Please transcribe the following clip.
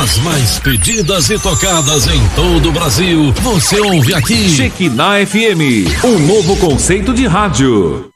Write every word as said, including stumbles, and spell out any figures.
As mais pedidas e tocadas em todo o Brasil, você ouve aqui. Shekinah F M, um novo conceito de rádio.